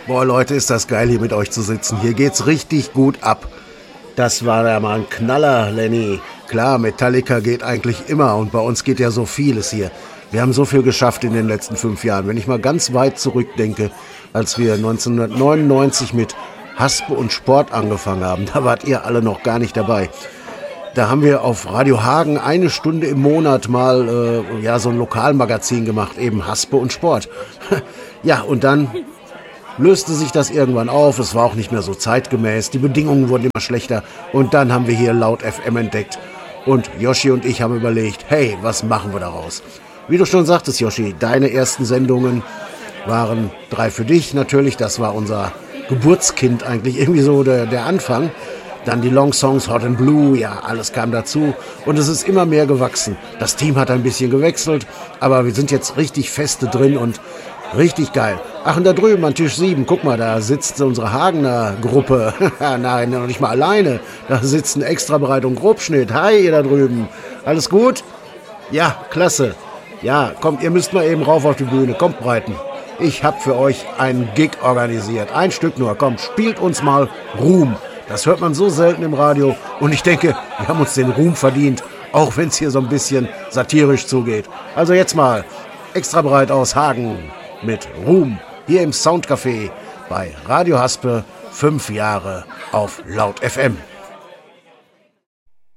Boah, Leute, ist das geil, hier mit euch zu sitzen. Hier geht's richtig gut ab. Das war ja mal ein Knaller, Lenny. Klar, Metallica geht eigentlich immer und bei uns geht ja so vieles hier. Wir haben so viel geschafft in den letzten 5 Jahren. Wenn ich mal ganz weit zurückdenke, als wir 1999 mit Haspe und Sport angefangen haben, da wart ihr alle noch gar nicht dabei. Da haben wir auf Radio Hagen 1 Stunde im Monat mal so ein Lokalmagazin gemacht, eben Haspe und Sport. Ja, und dann löste sich das irgendwann auf, es war auch nicht mehr so zeitgemäß, die Bedingungen wurden immer schlechter und dann haben wir hier Laut FM entdeckt und Yoshi und ich haben überlegt, hey, was machen wir daraus? Wie du schon sagtest, Yoshi, deine ersten Sendungen waren 3 für dich natürlich, das war unser Geburtskind eigentlich, irgendwie so der Anfang. Dann die Long Songs, Hot and Blue, ja, alles kam dazu und es ist immer mehr gewachsen. Das Team hat ein bisschen gewechselt, aber wir sind jetzt richtig feste drin und richtig geil. Ach, und da drüben an Tisch 7, guck mal, da sitzt unsere Hagener Gruppe. Nein, noch nicht mal alleine. Da sitzt ein Extrabreit und Grobschnitt. Hi, ihr da drüben. Alles gut? Ja, klasse. Ja, kommt, ihr müsst mal eben rauf auf die Bühne. Kommt, Breiten. Ich hab für euch einen Gig organisiert. Ein Stück nur. Kommt, spielt uns mal Ruhm. Das hört man so selten im Radio. Und ich denke, wir haben uns den Ruhm verdient. Auch wenn es hier so ein bisschen satirisch zugeht. Also jetzt mal Extrabreit aus Hagen mit Ruhm hier im Soundcafé bei Radio Haspe, 5 Jahre auf Laut FM.